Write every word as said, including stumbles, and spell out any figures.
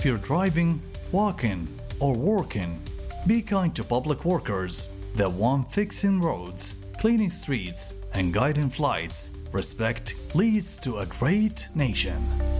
If you're driving, walking, or working, be kind to public workers, the one fixing roads, cleaning streets, and guiding flights. Respect leads to a great nation.